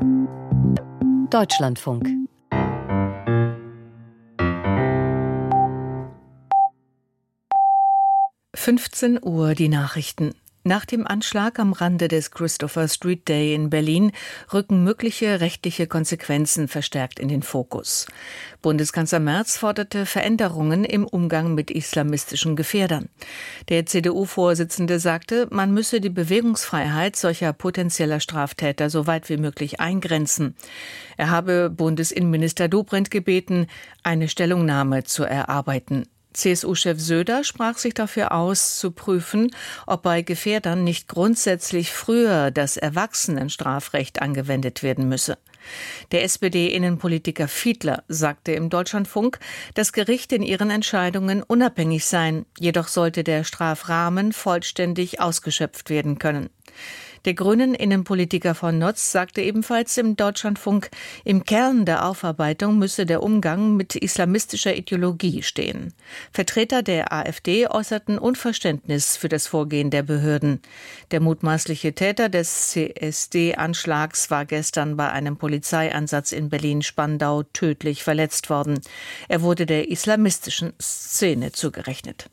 Deutschlandfunk. (15 Uhr) die Nachrichten. Nach dem Anschlag am Rande des Christopher Street Day in Berlin rücken mögliche rechtliche Konsequenzen verstärkt in den Fokus. Bundeskanzler Merz forderte Veränderungen im Umgang mit islamistischen Gefährdern. Der CDU-Vorsitzende sagte, man müsse die Bewegungsfreiheit solcher potenzieller Straftäter so weit wie möglich eingrenzen. Er habe Bundesinnenminister Dobrindt gebeten, eine Stellungnahme zu erarbeiten. CSU-Chef Söder sprach sich dafür aus, zu prüfen, ob bei Gefährdern nicht grundsätzlich früher das Erwachsenenstrafrecht angewendet werden müsse. Der SPD-Innenpolitiker Fiedler sagte im Deutschlandfunk, dass Gerichte in ihren Entscheidungen unabhängig seien, jedoch sollte der Strafrahmen vollständig ausgeschöpft werden können. Der grünen Innenpolitiker von Notz sagte ebenfalls im Deutschlandfunk, im Kern der Aufarbeitung müsse der Umgang mit islamistischer Ideologie stehen. Vertreter der AfD äußerten Unverständnis für das Vorgehen der Behörden. Der mutmaßliche Täter des CSD-Anschlags war gestern bei einem Polizeieinsatz in Berlin-Spandau tödlich verletzt worden. Er wurde der islamistischen Szene zugerechnet.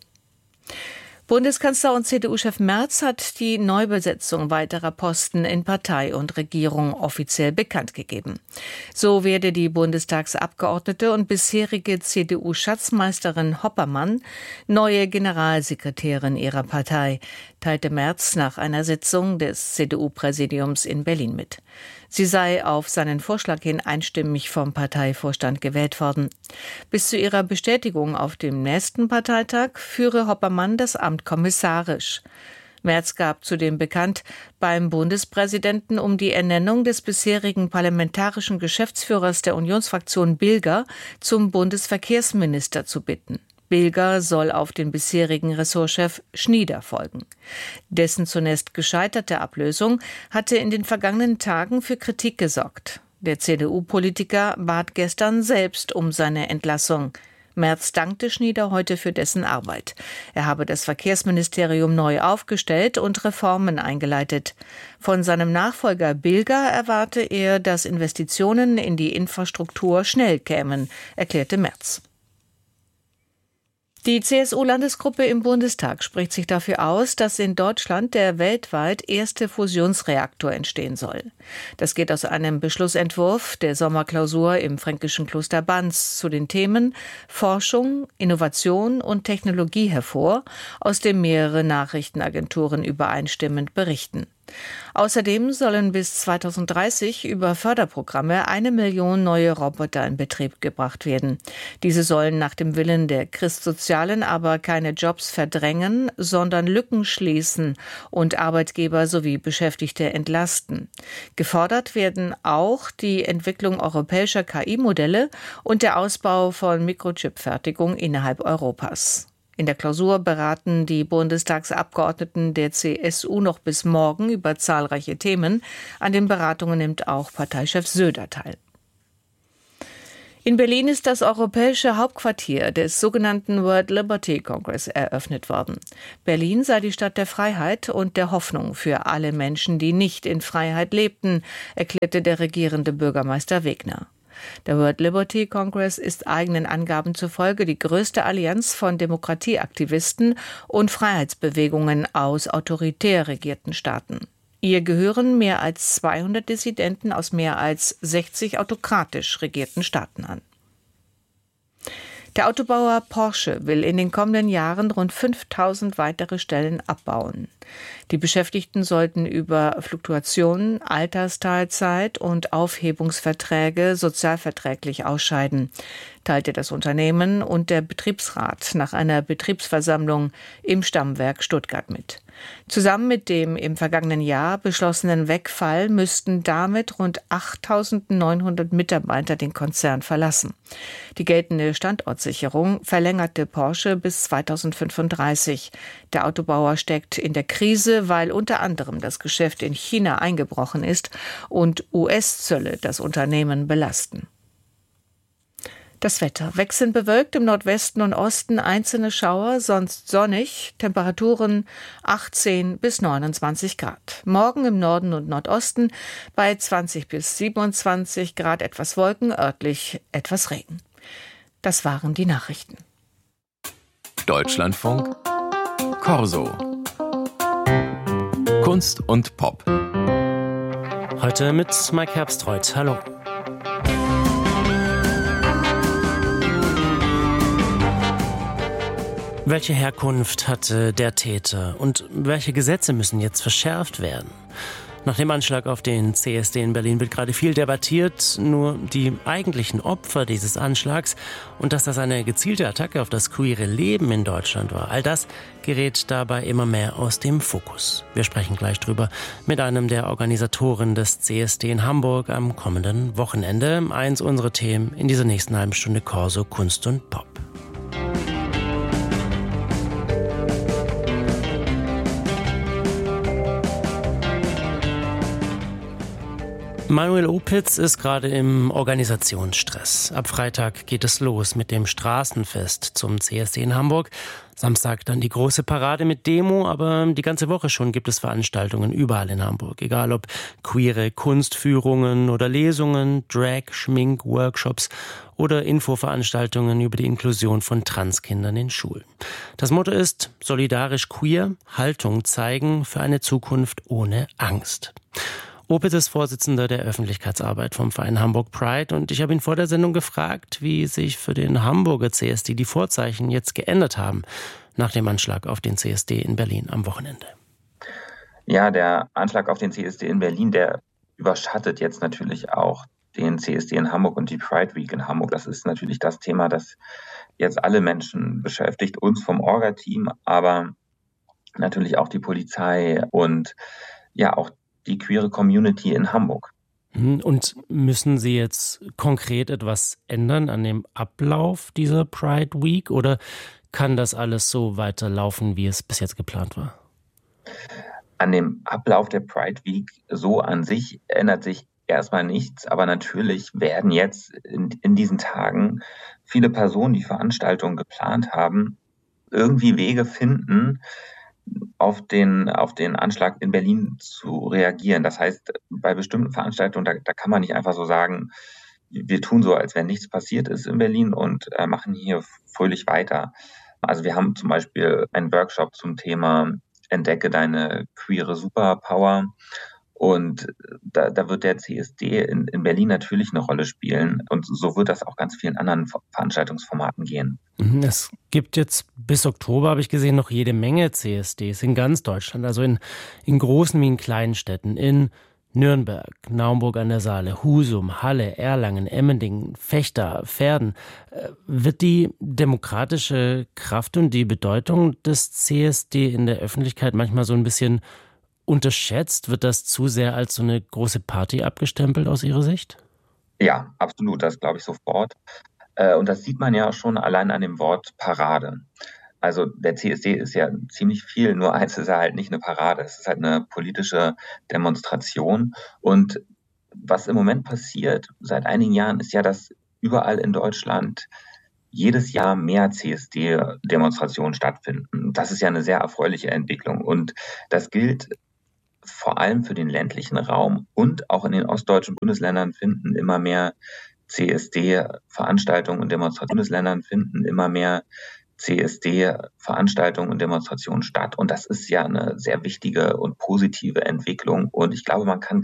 Bundeskanzler und CDU-Chef Merz hat die Neubesetzung weiterer Posten in Partei und Regierung offiziell bekannt gegeben. So werde die Bundestagsabgeordnete und bisherige CDU-Schatzmeisterin Hoppermann neue Generalsekretärin ihrer Partei, teilte Merz nach einer Sitzung des CDU-Präsidiums in Berlin mit. Sie sei auf seinen Vorschlag hin einstimmig vom Parteivorstand gewählt worden. Bis zu ihrer Bestätigung auf dem nächsten Parteitag führe Hoppermann das Amt kommissarisch. Merz gab zudem bekannt, beim Bundespräsidenten um die Ernennung des bisherigen parlamentarischen Geschäftsführers der Unionsfraktion Bilger zum Bundesverkehrsminister zu bitten. Bilger soll auf den bisherigen Ressortchef Schnieder folgen. Dessen zunächst gescheiterte Ablösung hatte in den vergangenen Tagen für Kritik gesorgt. Der CDU-Politiker bat gestern selbst um seine Entlassung. Merz dankte Schnieder heute für dessen Arbeit. Er habe das Verkehrsministerium neu aufgestellt und Reformen eingeleitet. Von seinem Nachfolger Bilger erwarte er, dass Investitionen in die Infrastruktur schnell kämen, erklärte Merz. Die CSU-Landesgruppe im Bundestag spricht sich dafür aus, dass in Deutschland der weltweit erste Fusionsreaktor entstehen soll. Das geht aus einem Beschlussentwurf der Sommerklausur im fränkischen Kloster Banz zu den Themen Forschung, Innovation und Technologie hervor, aus dem mehrere Nachrichtenagenturen übereinstimmend berichten. Außerdem sollen bis 2030 über Förderprogramme 1 Million neue Roboter in Betrieb gebracht werden. Diese sollen nach dem Willen der Christsozialen aber keine Jobs verdrängen, sondern Lücken schließen und Arbeitgeber sowie Beschäftigte entlasten. Gefordert werden auch die Entwicklung europäischer KI-Modelle und der Ausbau von Mikrochip-Fertigung innerhalb Europas. In der Klausur beraten die Bundestagsabgeordneten der CSU noch bis morgen über zahlreiche Themen. An den Beratungen nimmt auch Parteichef Söder teil. In Berlin ist das europäische Hauptquartier des sogenannten World Liberty Congress eröffnet worden. Berlin sei die Stadt der Freiheit und der Hoffnung für alle Menschen, die nicht in Freiheit lebten, erklärte der regierende Bürgermeister Wegner. Der World Liberty Congress ist eigenen Angaben zufolge die größte Allianz von Demokratieaktivisten und Freiheitsbewegungen aus autoritär regierten Staaten. Ihr gehören mehr als 200 Dissidenten aus mehr als 60 autokratisch regierten Staaten an. Der Autobauer Porsche will in den kommenden Jahren rund 5.000 weitere Stellen abbauen. Die Beschäftigten sollten über Fluktuationen, Altersteilzeit und Aufhebungsverträge sozialverträglich ausscheiden, teilte das Unternehmen und der Betriebsrat nach einer Betriebsversammlung im Stammwerk Stuttgart mit. Zusammen mit dem im vergangenen Jahr beschlossenen Wegfall müssten damit rund 8.900 Mitarbeiter den Konzern verlassen. Die geltende Standortsicherung verlängerte Porsche bis 2035. Der Autobauer steckt in der Krise, weil unter anderem das Geschäft in China eingebrochen ist und US-Zölle das Unternehmen belasten. Das Wetter: wechselnd bewölkt, im Nordwesten und Osten einzelne Schauer, sonst sonnig, Temperaturen 18 bis 29 Grad. Morgen im Norden und Nordosten bei 20 bis 27 Grad etwas Wolken, örtlich etwas Regen. Das waren die Nachrichten. Deutschlandfunk Corso. Kunst und Pop. Heute mit Mike Herbstreuth. Hallo. Welche Herkunft hatte der Täter und welche Gesetze müssen jetzt verschärft werden? Nach dem Anschlag auf den CSD in Berlin wird gerade viel debattiert, nur die eigentlichen Opfer dieses Anschlags und dass das eine gezielte Attacke auf das queere Leben in Deutschland war, all das gerät dabei immer mehr aus dem Fokus. Wir sprechen gleich drüber mit einem der Organisatoren des CSD in Hamburg am kommenden Wochenende. Eins unserer Themen in dieser nächsten halben Stunde Corso Kunst und Pop. Manuel Opitz ist gerade im Organisationsstress. Ab Freitag geht es los mit dem Straßenfest zum CSD in Hamburg. Samstag dann die große Parade mit Demo, aber die ganze Woche schon gibt es Veranstaltungen überall in Hamburg. Egal ob queere Kunstführungen oder Lesungen, Drag, Schmink, Workshops oder Infoveranstaltungen über die Inklusion von Transkindern in Schulen. Das Motto ist solidarisch queer, Haltung zeigen für eine Zukunft ohne Angst. Opitz ist Vorsitzender der Öffentlichkeitsarbeit vom Verein Hamburg Pride und ich habe ihn vor der Sendung gefragt, wie sich für den Hamburger CSD die Vorzeichen jetzt geändert haben nach dem Anschlag auf den CSD in Berlin am Wochenende. Ja, der Anschlag auf den CSD in Berlin, der überschattet jetzt natürlich auch den CSD in Hamburg und die Pride Week in Hamburg. Das ist natürlich das Thema, das jetzt alle Menschen beschäftigt, uns vom Orga-Team, aber natürlich auch die Polizei und ja auch die queere Community in Hamburg. Und müssen Sie jetzt konkret etwas ändern an dem Ablauf dieser Pride Week oder kann das alles so weiterlaufen, wie es bis jetzt geplant war? An dem Ablauf der Pride Week so an sich ändert sich erstmal nichts, aber natürlich werden jetzt in diesen Tagen viele Personen, die Veranstaltungen geplant haben, irgendwie Wege finden, auf den Anschlag in Berlin zu reagieren. Das heißt, bei bestimmten Veranstaltungen, da kann man nicht einfach so sagen, wir tun so, als wenn nichts passiert ist in Berlin und machen hier fröhlich weiter. Also wir haben zum Beispiel einen Workshop zum Thema Entdecke deine queere Superpower. Und da wird der CSD in Berlin natürlich eine Rolle spielen. Und so wird das auch ganz vielen anderen Veranstaltungsformaten gehen. Es gibt jetzt bis Oktober, habe ich gesehen, noch jede Menge CSDs in ganz Deutschland. Also in großen wie in kleinen Städten. In Nürnberg, Naumburg an der Saale, Husum, Halle, Erlangen, Emmendingen, Vechta, Verden. Wird die demokratische Kraft und die Bedeutung des CSD in der Öffentlichkeit manchmal so ein bisschen unterschätzt? Wird das zu sehr als so eine große Party abgestempelt aus Ihrer Sicht? Ja, absolut, das glaube ich sofort. Und das sieht man ja schon allein an dem Wort Parade. Also der CSD ist ja ziemlich viel, nur eins ist er halt nicht eine Parade. Es ist halt eine politische Demonstration. Und was im Moment passiert seit einigen Jahren ist ja, dass überall in Deutschland jedes Jahr mehr CSD-Demonstrationen stattfinden. Das ist ja eine sehr erfreuliche Entwicklung. Und das gilt vor allem für den ländlichen Raum und auch in den ostdeutschen Bundesländern finden immer mehr CSD-Veranstaltungen und Demonstrationen statt. Und das ist ja eine sehr wichtige und positive Entwicklung. Und ich glaube, man kann